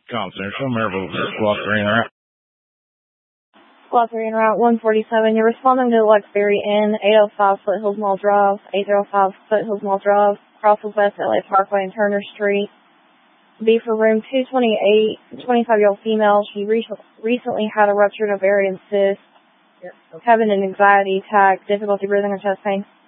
Confidential, Maryville, Squad 3 en route. Squad 3 en route, 147. You're responding to the Luxbury Inn, 805 Foothills Mall Drive, 805 Foothills Mall Drive, Crossville West LA Parkway and Turner Street. Be for room 228, 25-year-old female. She recently had a ruptured ovarian cyst, having an anxiety attack, difficulty breathing, or chest pain.